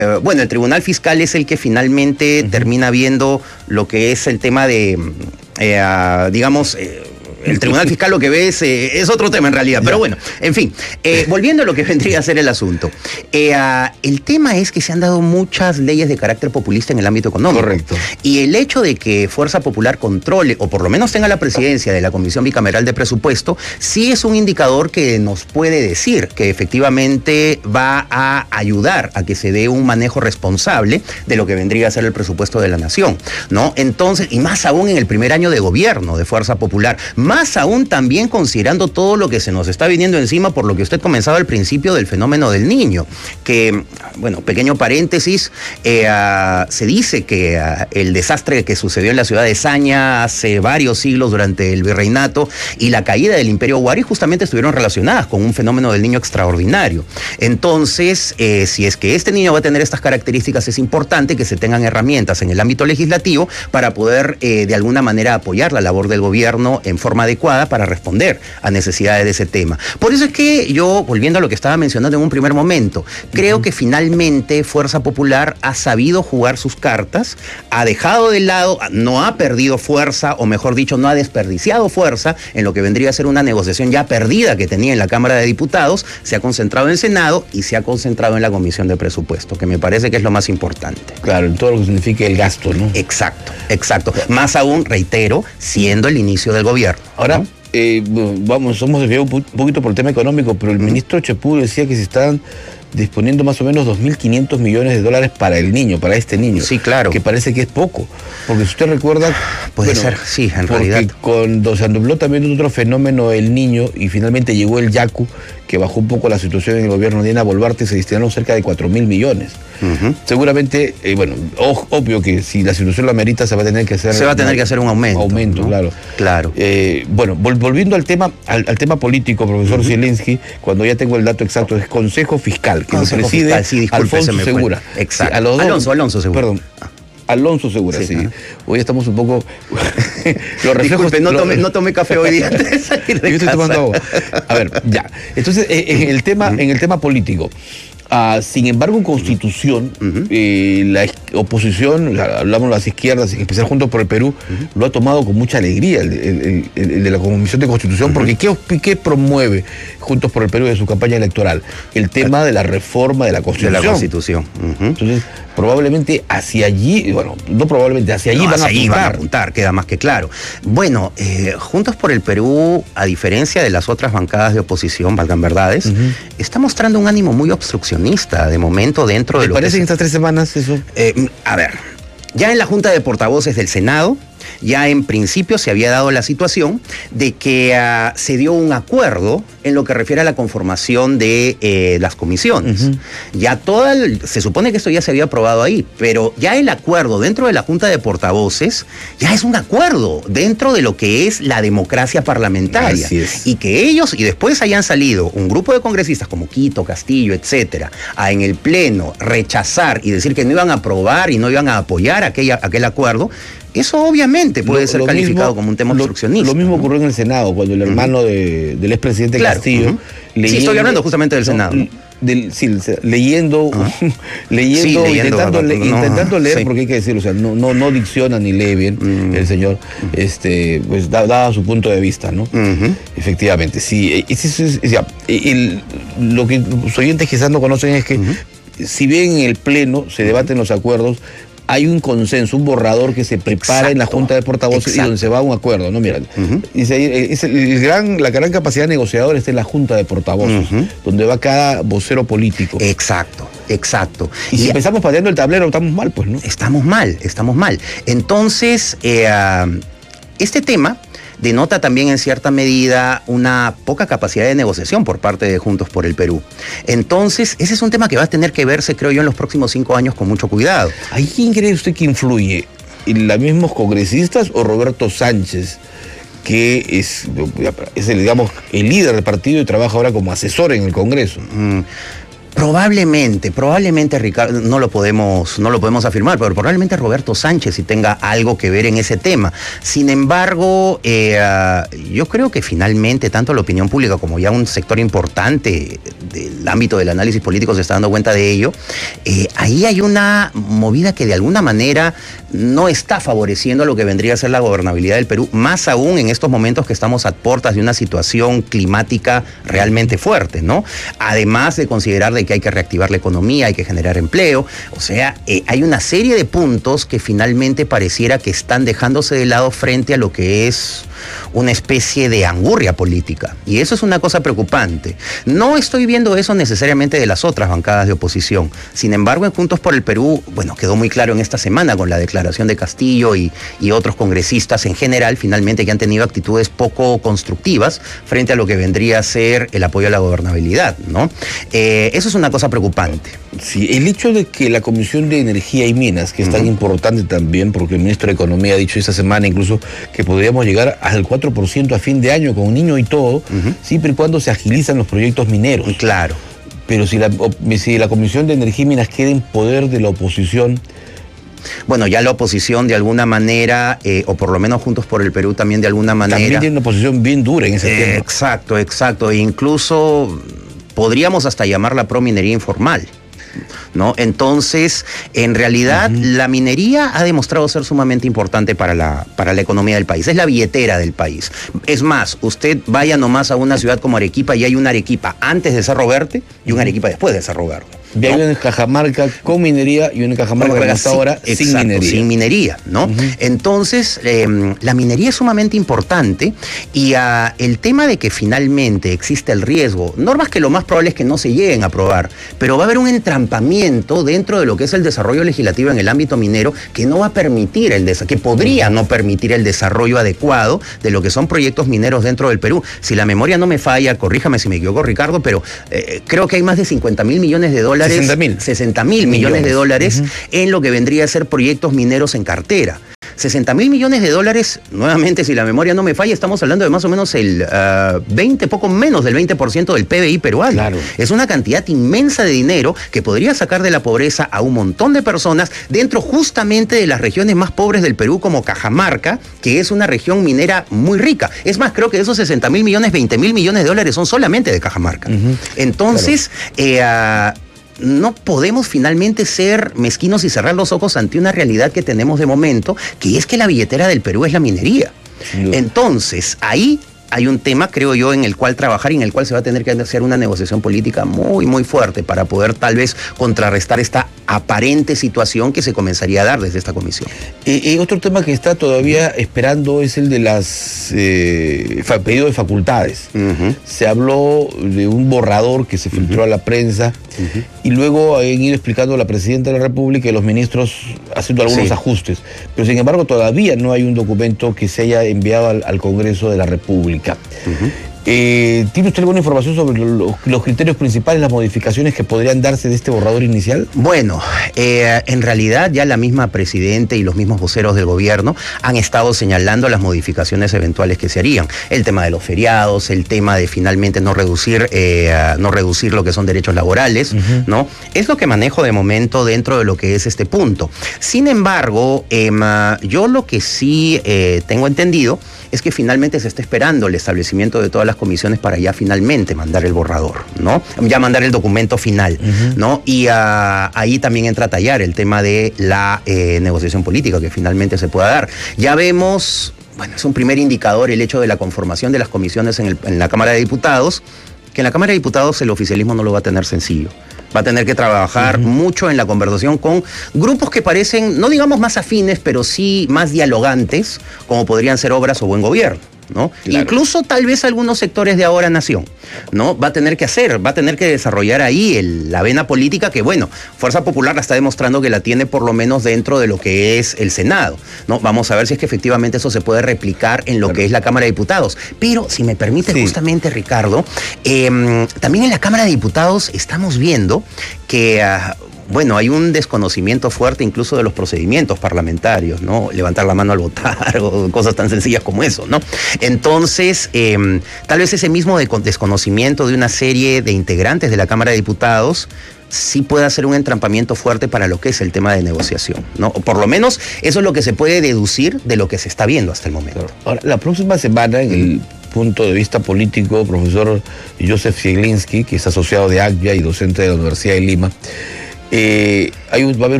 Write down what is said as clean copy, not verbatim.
Bueno, el Tribunal Fiscal es el que finalmente termina viendo lo que es el tema de, digamos... el Tribunal Fiscal lo que ve es otro tema en realidad, pero bueno, en fin, volviendo a lo que vendría a ser el asunto. El tema es que se han dado muchas leyes de carácter populista en el ámbito económico. Correcto. Y el hecho de que Fuerza Popular controle, o por lo menos tenga la presidencia de la Comisión Bicameral de Presupuesto, sí es un indicador que nos puede decir que efectivamente va a ayudar a que se dé un manejo responsable de lo que vendría a ser el presupuesto de la nación, ¿no? Entonces, y más aún en el primer año de gobierno de Fuerza Popular, más aún también considerando todo lo que se nos está viniendo encima por lo que usted comenzaba al principio del fenómeno del niño, que, bueno, pequeño paréntesis, se dice que el desastre que sucedió en la ciudad de Saña hace varios siglos durante el virreinato y la caída del Imperio Huari justamente estuvieron relacionadas con un fenómeno del niño extraordinario. Entonces, si es que este niño va a tener estas características, es importante que se tengan herramientas en el ámbito legislativo para poder de alguna manera apoyar la labor del gobierno en forma adecuada para responder a necesidades de ese tema. Por eso es que yo, volviendo a lo que estaba mencionando en un primer momento, creo que finalmente Fuerza Popular ha sabido jugar sus cartas, ha dejado de lado, no ha perdido fuerza, o mejor dicho, no ha desperdiciado fuerza en lo que vendría a ser una negociación ya perdida que tenía en la Cámara de Diputados, se ha concentrado en el Senado y se ha concentrado en la Comisión de Presupuesto, que me parece que es lo más importante. Claro, en todo lo que significa el gasto, ¿no? Exacto, exacto. Más aún, reitero, siendo el inicio del gobierno. Ahora, ¿no? Somos desviados un poquito por el tema económico, pero el ministro Chepú decía que se están disponiendo más o menos 2.500 millones de dólares para el niño, para este niño. Sí, claro. Que parece que es poco. Porque si usted recuerda... Puede ser, sí, en realidad. Cuando se andubló también otro fenómeno el niño y finalmente llegó el Yaku, que bajó un poco la situación en el gobierno de Diana Boluarte, se destinaron cerca de 4.000 millones. Seguramente, obvio que si la situación lo amerita, se va a tener que hacer... Se va a tener que hacer un aumento. Aumento, ¿no? Claro. Volviendo al tema político, profesor Zielinski, cuando ya tengo el dato exacto, es Consejo Fiscal, que lo preside Fiscal, sí, disculpe, Alfonso Segura. Exacto. Sí, Alonso Segura. Perdón. Alonso Segura, sí. Hoy estamos un poco... Disculpe, no tomé café hoy día antes de salir de Yo estoy casa. tomando agua. A ver, ya. Entonces, en el tema político, sin embargo, en Constitución, la oposición, hablamos de las izquierdas, en especial Juntos por el Perú, lo ha tomado con mucha alegría el de la Comisión de Constitución, porque ¿qué promueve Juntos por el Perú de su campaña electoral? El tema de la reforma de la Constitución. De la Constitución. Entonces, probablemente hacia allí, hacia allí van a apuntar, queda más que claro. Bueno, Juntos por el Perú, a diferencia de las otras bancadas de oposición, valgan verdades, está mostrando un ánimo muy obstruccionista de momento dentro de lo que... ¿Te parece en estas 3 semanas eso? A ver, ya en la Junta de Portavoces del Senado, ya en principio se había dado la situación de que se dio un acuerdo en lo que refiere a la conformación de las comisiones. Ya se supone que esto ya se había aprobado ahí, pero ya el acuerdo dentro de la Junta de Portavoces ya es un acuerdo dentro de lo que es la democracia parlamentaria. Así es. Y que ellos, y después hayan salido un grupo de congresistas como Quito, Castillo, etcétera, a en el Pleno rechazar y decir que no iban a aprobar y no iban a apoyar aquel acuerdo, eso obviamente puede ser calificado como un tema obstruccionista. Lo mismo ocurrió en el Senado, cuando el hermano del expresidente Castillo... Sí, estoy hablando justamente del Senado. Leyendo, intentando leer, porque hay que decirlo, o sea, no dicciona ni lee bien el señor, pues daba su punto de vista, ¿no? Efectivamente, sí. Lo que los oyentes quizás no conocen es que, si bien en el Pleno se debaten los acuerdos, hay un consenso, un borrador que se prepara en la Junta de Portavoces y donde se va a un acuerdo, ¿no? Mira, la gran capacidad negociadora está en la Junta de Portavoces, donde va cada vocero político. Exacto. Y si empezamos pateando el tablero, estamos mal, pues, ¿no? Estamos mal. Entonces, este tema denota también en cierta medida una poca capacidad de negociación por parte de Juntos por el Perú. Entonces, ese es un tema que va a tener que verse, creo yo, en los próximos 5 años con mucho cuidado. ¿Ahí quién cree usted que influye? ¿Los mismos congresistas o Roberto Sánchez, que es digamos, el líder del partido y trabaja ahora como asesor en el Congreso? Probablemente, Ricardo, no lo podemos afirmar, pero probablemente Roberto Sánchez sí tenga algo que ver en ese tema. Sin embargo, yo creo que finalmente tanto la opinión pública como ya un sector importante del ámbito del análisis político se está dando cuenta de ello, ahí hay una movida que de alguna manera no está favoreciendo lo que vendría a ser la gobernabilidad del Perú, más aún en estos momentos que estamos a puertas de una situación climática realmente fuerte, ¿no? Además de considerar de que hay que reactivar la economía, hay que generar empleo, o sea, hay una serie de puntos que finalmente pareciera que están dejándose de lado frente a lo que es una especie de angurria política, y eso es una cosa preocupante. No estoy viendo eso necesariamente de las otras bancadas de oposición. Sin embargo, en Juntos por el Perú, bueno, quedó muy claro en esta semana con la declaración de Castillo y otros congresistas en general, finalmente, que han tenido actitudes poco constructivas frente a lo que vendría a ser el apoyo a la gobernabilidad, ¿no? Eso es una cosa preocupante. Sí, el hecho de que la Comisión de Energía y Minas, que es tan importante también, porque el ministro de Economía ha dicho esta semana incluso que podríamos llegar al 4% a fin de año con un niño y todo, siempre y cuando se agilizan los proyectos mineros. Claro. Pero si la Comisión de Energía y Minas queda en poder de la oposición... Bueno, ya la oposición de alguna manera, o por lo menos Juntos por el Perú también de alguna manera... También tiene una posición bien dura en ese tema. Exacto, exacto. E incluso podríamos hasta llamarla prominería informal, ¿no? Entonces, en realidad, la minería ha demostrado ser sumamente importante para la economía del país. Es la billetera del país. Es más, usted vaya nomás a una ciudad como Arequipa y hay una Arequipa antes de Cerro Verde y una Arequipa después de Cerro Verde, ¿no? Hay una en Cajamarca con minería y una en Cajamarca como hasta ahora sin minería. Sin minería, ¿no? Entonces, la minería es sumamente importante y el tema de que finalmente existe el riesgo, normas que lo más probable es que no se lleguen a aprobar, pero va a haber un entrampamiento dentro de lo que es el desarrollo legislativo en el ámbito minero que no va a permitir que podría no permitir el desarrollo adecuado de lo que son proyectos mineros dentro del Perú. Si la memoria no me falla, corríjame si me equivoco, Ricardo, pero creo que hay más de 50.000 millones de dólares. 60.000 millones de dólares en lo que vendría a ser proyectos mineros en cartera. 60.000 millones de dólares, nuevamente, si la memoria no me falla, estamos hablando de más o menos el 20, poco menos del 20% del PBI peruano. Claro. Es una cantidad inmensa de dinero que podría sacar de la pobreza a un montón de personas dentro justamente de las regiones más pobres del Perú, como Cajamarca, que es una región minera muy rica. Es más, creo que de esos 60.000 millones, 20.000 millones de dólares son solamente de Cajamarca. Entonces, claro, no podemos finalmente ser mezquinos y cerrar los ojos ante una realidad que tenemos de momento, que es que la billetera del Perú es la minería. Entonces, ahí hay un tema, creo yo, en el cual trabajar y en el cual se va a tener que hacer una negociación política muy, muy fuerte para poder tal vez contrarrestar esta aparente situación que se comenzaría a dar desde esta comisión. Otro tema que está todavía esperando es el de las pedido de facultades. Se habló de un borrador que se filtró a la prensa y luego han ido explicando la presidenta de la República y los ministros haciendo algunos ajustes. Pero sin embargo todavía no hay un documento que se haya enviado al Congreso de la República. ¿Tiene usted alguna información sobre los criterios principales, las modificaciones que podrían darse de este borrador inicial? Bueno, en realidad ya la misma presidenta y los mismos voceros del gobierno han estado señalando las modificaciones eventuales que se harían. El tema de los feriados, el tema de finalmente no reducir lo que son derechos laborales, ¿no? Es lo que manejo de momento dentro de lo que es este punto. Sin embargo, yo lo que sí tengo entendido es que finalmente se está esperando el establecimiento de todas las comisiones para ya finalmente mandar el borrador, ¿no? Ya mandar el documento final, ¿no? Y ahí también entra a tallar el tema de la negociación política que finalmente se pueda dar. Ya vemos, bueno, es un primer indicador el hecho de la conformación de las comisiones en la Cámara de Diputados, que en la Cámara de Diputados el oficialismo no lo va a tener sencillo. Va a tener que trabajar mucho en la conversación con grupos que parecen, no digamos más afines, pero sí más dialogantes, como podrían ser Obras o Buen Gobierno, ¿no? Claro. Incluso tal vez algunos sectores de Ahora Nación, ¿no? Va a tener que desarrollar ahí la vena política que, bueno, Fuerza Popular la está demostrando que la tiene por lo menos dentro de lo que es el Senado, ¿no? Vamos a ver si es que efectivamente eso se puede replicar en lo que es la Cámara de Diputados. Pero, si me permite justamente, Ricardo, también en la Cámara de Diputados estamos viendo que... bueno, hay un desconocimiento fuerte incluso de los procedimientos parlamentarios, ¿no? Levantar la mano al votar o cosas tan sencillas como eso, ¿no? Entonces, tal vez ese mismo desconocimiento de una serie de integrantes de la Cámara de Diputados sí puede hacer un entrampamiento fuerte para lo que es el tema de negociación, ¿no? O por lo menos eso es lo que se puede deducir de lo que se está viendo hasta el momento. Ahora, la próxima semana, en el punto de vista político, profesor Joseph Zieglinski, que es asociado de ACVIA y docente de la Universidad de Lima, va a haber